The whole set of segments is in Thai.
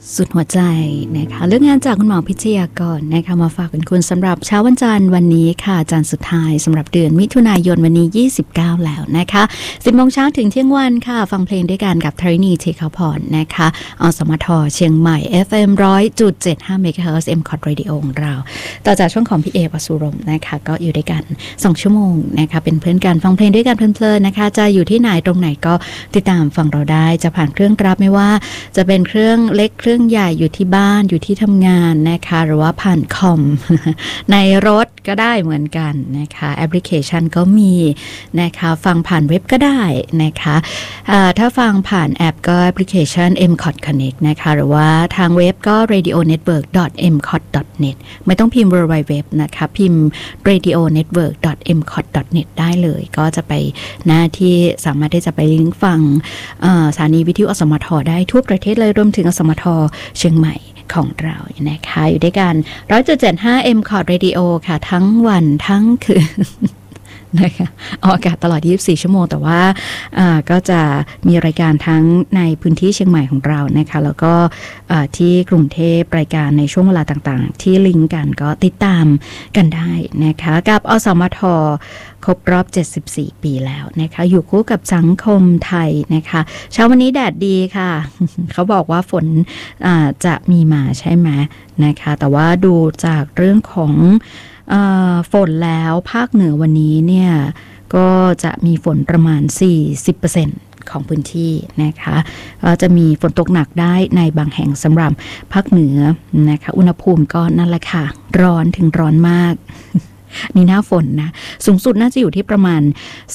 สุดหัวใจนะคะเรื่องงานจากคุณหมอพิชยากรนะคะมาฝากเป็นคุณสำหรับเช้าวันจันทร์วันนี้ค่ะจันทร์สุดท้ายสำหรับเดือนมิถุนายนวันนี้29แล้วนะคะ10 โมงเช้าถึงเที่ยงวันค่ะฟังเพลงด้วยกันกับธรินีเทคาพรนะคะอสมทเชียงใหม่ FM 100.75 MHz MCOT Radio ของเราต่อจากช่วงของพี่เอวสุรมนะคะก็อยู่ด้วยกัน2ชั่วโมงนะคะเป็นเพื่อนกันฟังเพลงด้วยกันเพลินๆนะคะจะอยู่ที่ไหนตรงไหนก็ติดตามฟังเราได้จะผ่านเครื่องรับไม่ว่าจะเป็นเครื่องเล็กเครื่องใหญ่อยู่ที่บ้านอยู่ที่ทำงานนะคะหรือว่าผ่านคอม ในรถก็ได้เหมือนกันนะคะแอปพลิเคชันก็มีนะคะฟังผ่านเว็บก็ได้นะคะถ้าฟังผ่านแอปก็แอปพลิเคชัน MCOT Connect นะคะหรือว่าทางเว็บก็ radionetwork.mcot.net ไม่ต้องพิมพ์ www นะคะพิมพ์ radionetwork.mcot.net ได้เลยก็จะไปหน้าที่สามารถที่จะไปลิงก์ฟังสถานีวิทยุอสมทได้ทั่วประเทศเลยรวมถึงอสมทเชียงใหม่ของเรานะคะอยู่ด้วยกัน 100.75 MCOT Radio ค่ะทั้งวันทั้งคืนนะคะออกอากาศตลอด24 ชั่วโมงแต่ว่าก็จะมีรายการทั้งในพื้นที่เชียงใหม่ของเรานะคะแล้วก็ที่กรุงเทพรายการในช่วงเวลาต่างๆที่ลิงก์กันก็ติดตามกันได้นะคะกับอสมทครบรอบ74 ปีแล้วนะคะอยู่คู่กับสังคมไทยนะคะเช้าวันนี้แดดดีค่ะ เขาบอกว่าฝนจะมีมาใช่ไหมนะคะแต่ว่าดูจากเรื่องของฝนแล้วภาคเหนือวันนี้เนี่ยก็จะมีฝนประมาณ 40% ของพื้นที่นะคะจะมีฝนตกหนักได้ในบางแห่งสำหรับภาคเหนือนะคะอุณหภูมิก็นั่นแหละค่ะร้อนถึงร้อนมาก นี่หน้าฝนนะสูงสุดน่าจะอยู่ที่ประมาณ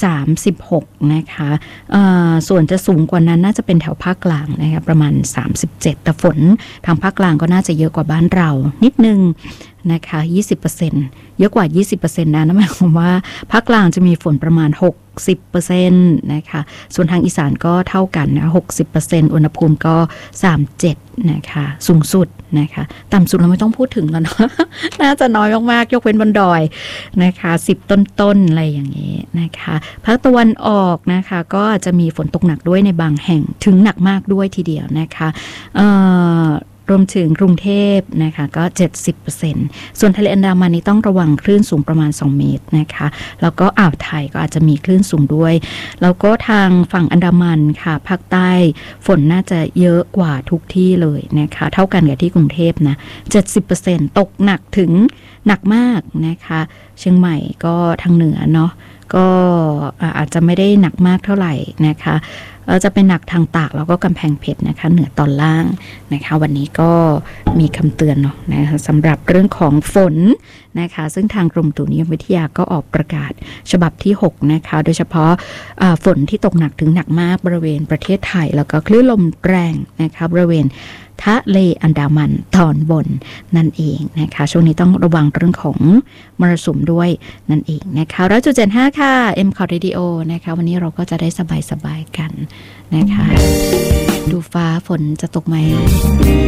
36นะคะส่วนจะสูงกว่านั้นน่าจะเป็นแถวภาคกลางนะคะประมาณ37แต่ฝนทางภาคกลางก็น่าจะเยอะกว่าบ้านเรานิดนึงนะคะ 20% เยอะกว่า 20% นะนั่นหมายความว่าภาคกลางจะมีฝนประมาณ60% นะคะส่วนทางอีสานก็เท่ากันนะ 60% อุณหภูมิก็37นะคะสูงสุดนะคะต่ำสุดเราไม่ต้องพูดถึงแล้วเนาะ น่าจะน้อยมากๆยกเว้นบนดอยนะคะ10ต้นๆอะไรอย่างนี้นะคะภาคตะวันออกนะคะก็จะมีฝนตกหนักด้วยในบางแห่งถึงหนักมากด้วยทีเดียวนะคะรวมถึงกรุงเทพนะคะก็ 70% ส่วนทะเลอันดามันนี้ต้องระวังคลื่นสูงประมาณ2 เมตรนะคะแล้วก็อ่าวไทยก็อาจจะมีคลื่นสูงด้วยแล้วก็ทางฝั่งอันดามันค่ะภาคใต้ฝนน่าจะเยอะกว่าทุกที่เลยนะคะเท่ากันกับที่กรุงเทพนะ 70% ตกหนักถึงหนักมากนะคะเชียงใหม่ก็ทางเหนือเนาะก็อาจจะไม่ได้หนักมากเท่าไหร่นะคะจะเป็นหนักทางตากแล้วก็กำแพงเพชรนะคะเหนือตอนล่างนะคะวันนี้ก็มีคำเตือนเนาะนะคะสำหรับเรื่องของฝนนะคะซึ่งทางกรมอุตุนิยมวิทยาก็ออกประกาศฉบับที่6นะคะโดยเฉพาะฝนที่ตกหนักถึงหนักมากบริเวณประเทศไทยแล้วก็คลื่นลมแรงนะคะบริเวณทะเลอันดามันตอนบนนั่นเองนะคะช่วงนี้ต้องระวังเรื่องของมรสุมด้วยนั่นเองนะคะ100.75 ค่ะ MCOT Radio นะคะวันนี้เราก็จะได้สบายๆกันนะคะดูฟ้าฝนจะตกไหม